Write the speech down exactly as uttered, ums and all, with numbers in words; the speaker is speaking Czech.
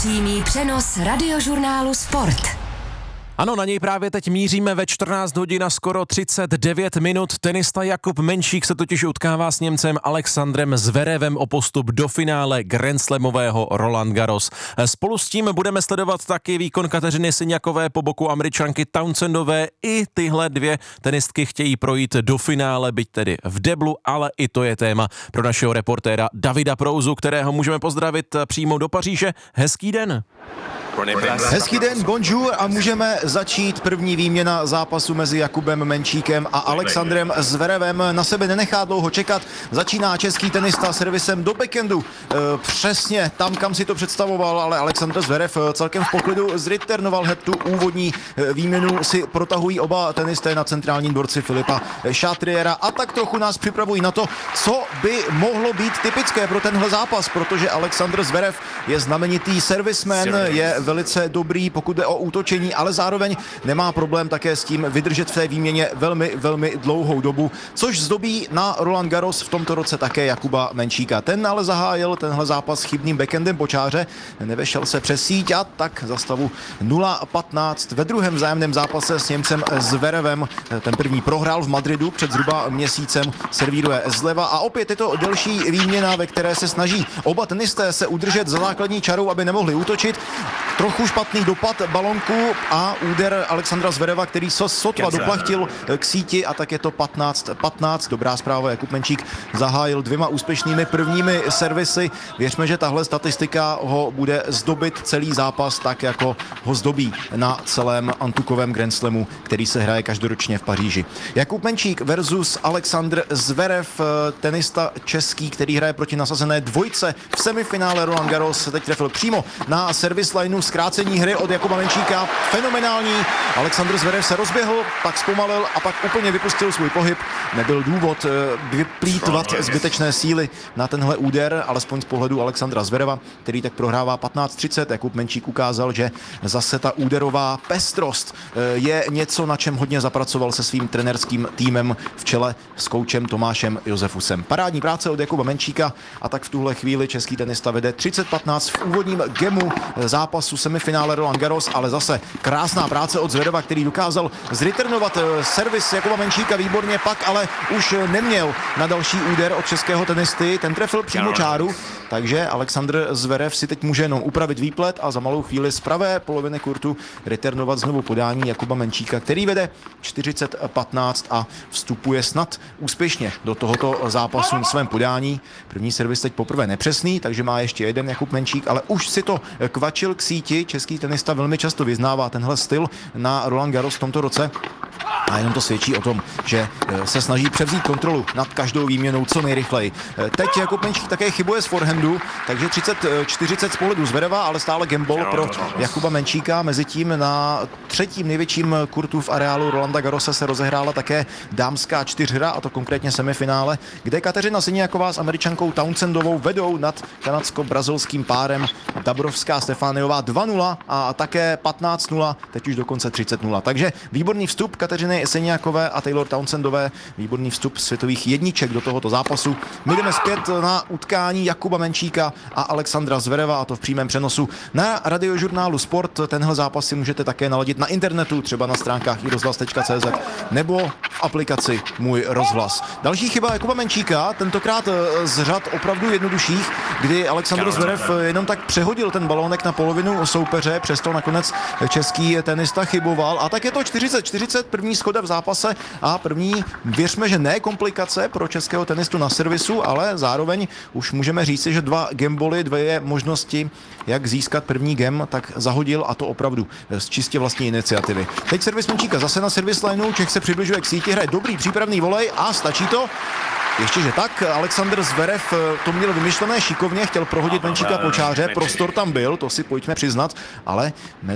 Přímý přenos radiožurnálu Sport. Ano, na něj právě teď míříme ve čtrnáct hodin a skoro třicet devět minut. Tenista Jakub Menšík se totiž utkává s Němcem Alexandrem Zverevem o postup do finále grandslamového Roland Garros. Spolu s tím budeme sledovat taky výkon Kateřiny Siniakové po boku Američanky Townsendové. I tyhle dvě tenistky chtějí projít do finále, byť tedy v deblu, ale i to je téma pro našeho reportéra Davida Prouzu, kterého můžeme pozdravit přímo do Paříže. Hezký den. Hezký den, bonjour, a můžeme začít první výměna zápasu mezi Jakubem Menšíkem a Alexandrem Zverevem. Na sebe nenechá dlouho čekat, začíná český tenista servisem do backhandu. E, přesně tam, kam si to představoval, ale Alexandr Zverev celkem v poklidu zreturnoval hned tu úvodní výměnu, si protahují oba tenisté na centrálním dvorci Filipa Chatriera a tak trochu nás připravují na to, co by mohlo být typické pro tenhle zápas, protože Alexandr Zverev je znamenitý servisman, je velice dobrý, pokud jde o útočení, ale zároveň nemá problém také s tím vydržet v té výměně velmi, velmi dlouhou dobu, což zdobí na Roland Garros v tomto roce také Jakuba Menšíka. Ten ale zahájil tenhle zápas chybným backhandem po čáře, nevešel se přes síť a tak za stavu nula patnáct ve druhém vzájemném zápase s Němcem Zverevem. Ten první prohrál v Madridu před zhruba měsícem, servíruje zleva a opět je to delší výměna, ve které se snaží oba tenisté se udržet za základní čarou, aby nemohli útočit. Trochu špatný dopad balonku a úder Alexandra Zvereva, který so sotva doplachtil k síti, a tak je to patnáct patnáct. Dobrá zpráva, Jakub Menšík zahájil dvěma úspěšnými prvními servisy. Věřme, že tahle statistika ho bude zdobit celý zápas tak, jako ho zdobí na celém antukovém Grand Slamu, který se hraje každoročně v Paříži. Jakub Menšík versus Alexandr Zverev, tenista český, který hraje proti nasazené dvojce v semifinále Roland Garros, teď trefil přímo na servis lineu. Zkrácení hry od Jakuba Menšíka fenomenální. Alexandr Zverev se rozběhl, pak zpomalil a pak úplně vypustil svůj pohyb. Nebyl důvod vyplýtvat zbytečné síly na tenhle úder, alespoň z pohledu Alexandra Zvereva, který tak prohrává patnáct třicet. Jakub Menšík ukázal, že zase ta úderová pestrost je něco, na čem hodně zapracoval se svým trenerským týmem v čele s koučem Tomášem Josefusem. Parádní práce od Jakuba Menšíka a tak v tuhle chvíli český tenista vede třicet patnáct v úvodním gemu zápasu semifinále Roland Garros, ale zase krásná práce od Zvereva, který dokázal zreturnovat servis Jakuba Menšíka výborně, pak ale už neměl na další úder od českého tenisty, ten trefil přímo čáru, takže Alexandr Zverev si teď může jenom upravit výplet a za malou chvíli z pravé poloviny kurtu returnovat znovu podání Jakuba Menšíka, který vede čtyřicet patnáct a vstupuje snad úspěšně do tohoto zápasu na svém podání. První servis teď poprvé nepřesný, takže má ještě jeden Jakub Menšík, ale už si to kvačil k síti. Český tenista velmi často vyznává tenhle styl na Roland Garros v tomto roce. A jenom to svědčí o tom, že se snaží převzít kontrolu nad každou výměnou co nejrychleji. Teď Jakub Menšík také chybuje z forehandu, takže třicet čtyřicet z pohledu Zvereva, ale stále gamble pro Jakuba Menšíka. Mezitím na třetím největším kurtu v areálu Rolanda Garrose se rozehrála také dámská čtyřhra, a to konkrétně semifinále, kde Kateřina Siniaková s Američankou Townsendovou vedou nad kanadsko-brazilským párem Dabrovská Stefániová dva nula a také patnáct nula, teď už dokonce třicet nula. Takže výborný vstup Kateřiny Siniakové a Taylor Townsendové, výborný vstup světových jedniček do tohoto zápasu. My jdeme zpět na utkání Jakuba Menšíka a Alexandra Zvereva, a to v přímém přenosu na radiožurnálu Sport. Tenhle zápas si můžete také naladit na internetu, třeba na stránkách i rozhlas tečka cé zet nebo v aplikaci Můj rozhlas. Další chyba Jakuba Menšíka, tentokrát z řad opravdu jednodušších, kdy Alexandr Zverev jenom tak přehodil ten balónek na polovinu soupeře, přesto nakonec český tenista chyboval, a tak je to čtyřicet čtyřicet, první schoda v zápase a první, věřme, že ne komplikace pro českého tenistu na servisu, ale zároveň už můžeme říci, že dva gameboly, dvě možnosti, jak získat první gem, tak zahodil, a to opravdu z čistě vlastní iniciativy. Teď servis Menšíka zase na servis lineu, Čech se přibližuje k síti, hraje dobrý přípravný volej a stačí to. Ještě, že tak, Alexandr Zverev to měl vymyšlené šikovně, chtěl prohodit Menšíka po čáře, prostor tam byl, to si pojďme přiznat, ale